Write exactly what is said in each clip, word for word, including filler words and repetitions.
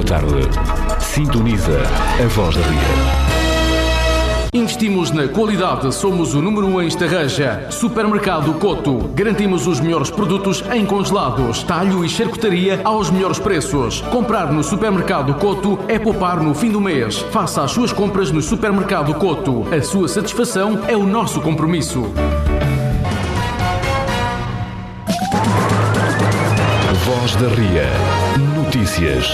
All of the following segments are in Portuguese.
pela tarde. Sintoniza a Voz da Ria. Investimos na qualidade, somos o número um em Estarreja. Supermercado Coto. Garantimos os melhores produtos em congelados, talho e charcutaria aos melhores preços. Comprar no Supermercado Coto é poupar no fim do mês. Faça as suas compras no Supermercado Coto. A sua satisfação é o nosso compromisso. Voz da Ria. Notícias.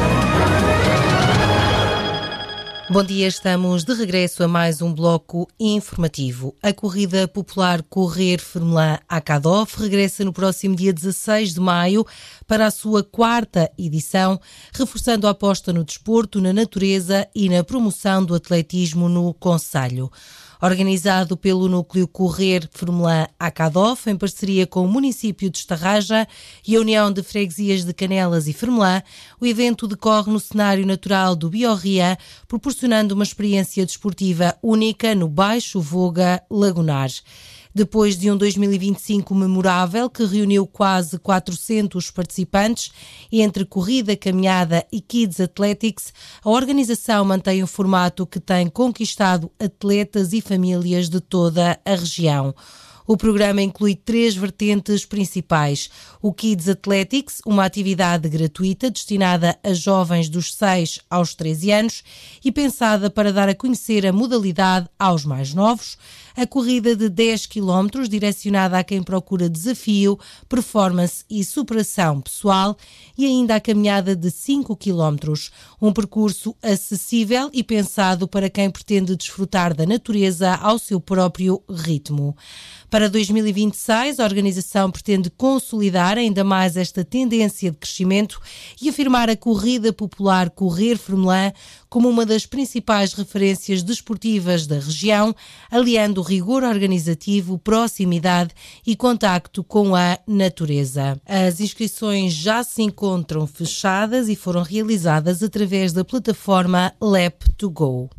Bom dia, estamos de regresso a mais um bloco informativo. A corrida popular Correr Fórmula Acadov regressa no próximo dia dezasseis de maio para a sua quarta edição, reforçando a aposta no desporto, na natureza e na promoção do atletismo no concelho. Organizado pelo núcleo Correr Fórmula Acadov, em parceria com o município de Estarreja e a União de Freguesias de Canelas e Fermelã, o evento decorre no cenário natural do Biorria, proporcionando uma experiência desportiva única no Baixo Voga Lagunar. Depois de um dois mil e vinte e cinco memorável que reuniu quase quatrocentos participantes, entre corrida, caminhada e Kids Athletics, a organização mantém um formato que tem conquistado atletas e famílias de toda a região. O programa inclui três vertentes principais. O Kids Athletics, uma atividade gratuita destinada a jovens dos seis aos treze anos e pensada para dar a conhecer a modalidade aos mais novos. A corrida de dez quilómetros, direcionada a quem procura desafio, performance e superação pessoal, e ainda a caminhada de cinco quilómetros, um percurso acessível e pensado para quem pretende desfrutar da natureza ao seu próprio ritmo. Para dois mil e vinte e seis, a organização pretende consolidar ainda mais esta tendência de crescimento e afirmar a corrida popular Correr Fórmula como uma das principais referências desportivas da região, aliando rigor organizativo, proximidade e contacto com a natureza. As inscrições já se encontram fechadas e foram realizadas através da plataforma Lap to Go.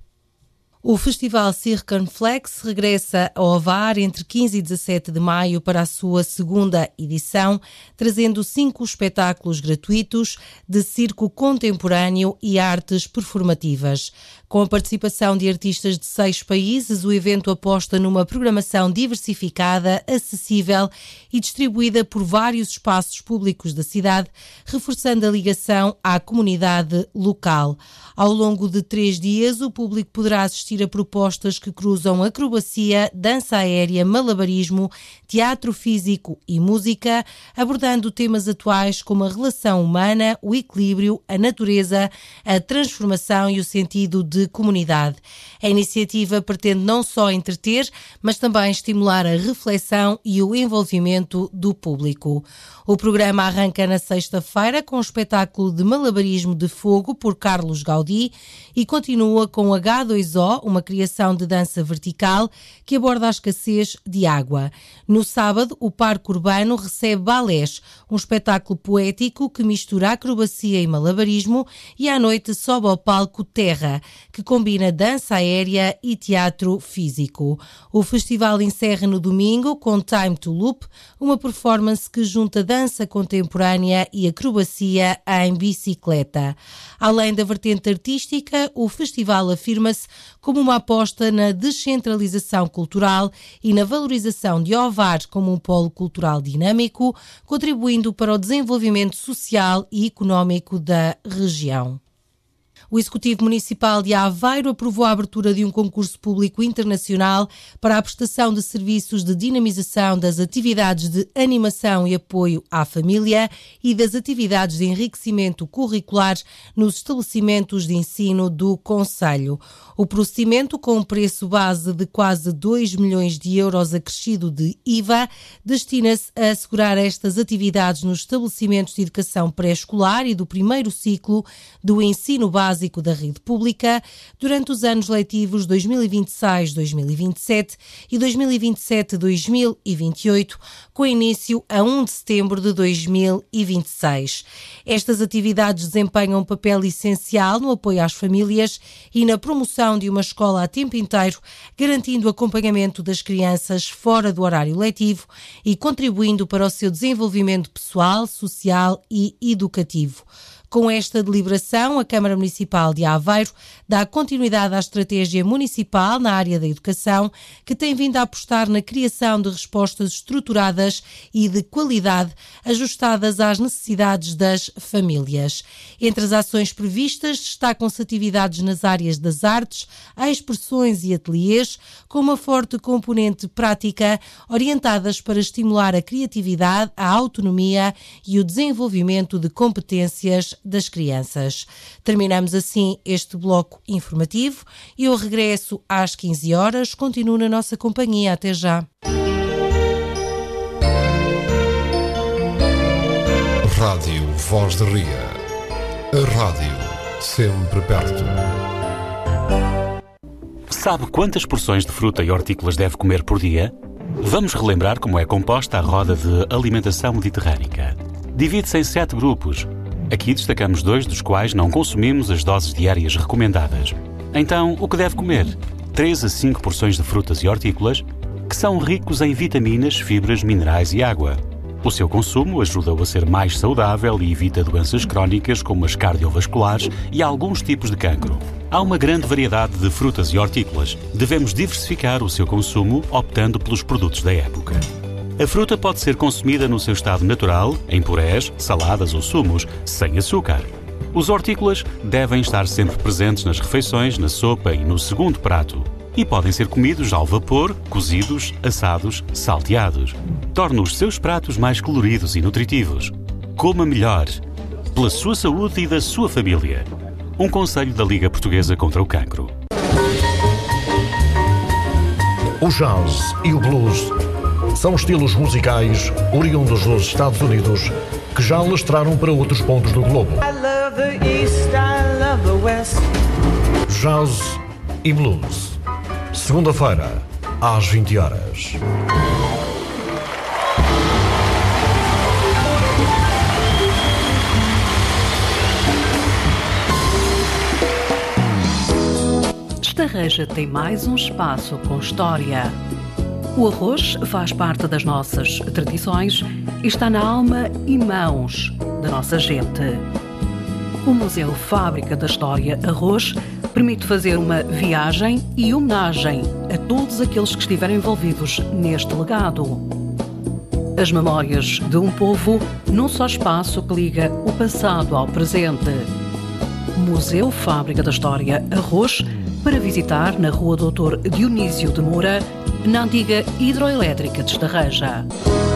O Festival Circunflex regressa ao Ovar entre quinze e dezassete de maio para a sua segunda edição, trazendo cinco espetáculos gratuitos de circo contemporâneo e artes performativas. Com a participação de artistas de seis países, o evento aposta numa programação diversificada, acessível e distribuída por vários espaços públicos da cidade, reforçando a ligação à comunidade local. Ao longo de três dias, o público poderá assistir a propostas que cruzam acrobacia, dança aérea, malabarismo, teatro físico e música, abordando temas atuais como a relação humana, o equilíbrio, a natureza, a transformação e o sentido de comunidade. A iniciativa pretende não só entreter, mas também estimular a reflexão e o envolvimento do público. O programa arranca na sexta-feira com o espetáculo de malabarismo de fogo por Carlos Gaudí e continua com H dois O, uma criação de dança vertical que aborda a escassez de água. No sábado, o Parque Urbano recebe Balés, um espetáculo poético que mistura acrobacia e malabarismo, e à noite sobe ao palco Terra, que combina dança aérea e teatro físico. O festival encerra no domingo com Time to Loop, uma performance que junta dança contemporânea e acrobacia em bicicleta. Além da vertente artística, o festival afirma-se como uma aposta na descentralização cultural e na valorização de Ovar como um polo cultural dinâmico, contribuindo para o desenvolvimento social e económico da região. O Executivo Municipal de Aveiro aprovou a abertura de um concurso público internacional para a prestação de serviços de dinamização das atividades de animação e apoio à família e das atividades de enriquecimento curricular nos estabelecimentos de ensino do concelho. O procedimento, com um preço base de quase dois milhões de euros acrescido de I V A, destina-se a assegurar estas atividades nos estabelecimentos de educação pré-escolar e do primeiro ciclo do ensino básico da rede pública durante os anos letivos dois mil e vinte e seis a dois mil e vinte e sete e dois mil e vinte e sete a dois mil e vinte e oito, com início a primeiro de setembro de dois mil e vinte e seis. Estas atividades desempenham um papel essencial no apoio às famílias e na promoção de uma escola a tempo inteiro, garantindo o acompanhamento das crianças fora do horário letivo e contribuindo para o seu desenvolvimento pessoal, social e educativo. Com esta deliberação, a Câmara Municipal de Aveiro dá continuidade à estratégia municipal na área da educação, que tem vindo a apostar na criação de respostas estruturadas e de qualidade, ajustadas às necessidades das famílias. Entre as ações previstas, destacam-se atividades nas áreas das artes, expressões e ateliês, com uma forte componente prática, orientadas para estimular a criatividade, a autonomia e o desenvolvimento de competências das crianças. Terminamos assim este bloco informativo e eu regresso às quinze horas. Continuo na nossa companhia. Até já. Rádio Voz de Ria. A rádio sempre perto. Sabe quantas porções de fruta e hortícolas deve comer por dia? Vamos relembrar como é composta a roda de alimentação mediterrânica. Divide-se em sete grupos. Aqui destacamos dois dos quais não consumimos as doses diárias recomendadas. Então, o que deve comer? três a cinco porções de frutas e hortícolas, que são ricos em vitaminas, fibras, minerais e água. O seu consumo ajuda-o a ser mais saudável e evita doenças crónicas como as cardiovasculares e alguns tipos de cancro. Há uma grande variedade de frutas e hortícolas. Devemos diversificar o seu consumo optando pelos produtos da época. A fruta pode ser consumida no seu estado natural, em purés, saladas ou sumos, sem açúcar. Os hortícolas devem estar sempre presentes nas refeições, na sopa e no segundo prato. E podem ser comidos ao vapor, cozidos, assados, salteados. Torna os seus pratos mais coloridos e nutritivos. Coma melhor, pela sua saúde e da sua família. Um conselho da Liga Portuguesa contra o Cancro. O jazz e o blues são estilos musicais oriundos dos Estados Unidos que já alastraram para outros pontos do globo. I love the East, I love the West. Jazz e blues. Segunda-feira, às vinte horas. Estarreja tem mais um espaço com história. O arroz faz parte das nossas tradições e está na alma e mãos da nossa gente. O Museu Fábrica da História Arroz permite fazer uma viagem e homenagem a todos aqueles que estiverem envolvidos neste legado. As memórias de um povo num só espaço que liga o passado ao presente. Museu Fábrica da História Arroz, para visitar na Rua doutor Dionísio de Moura, na antiga Hidroelétrica de Estarreja.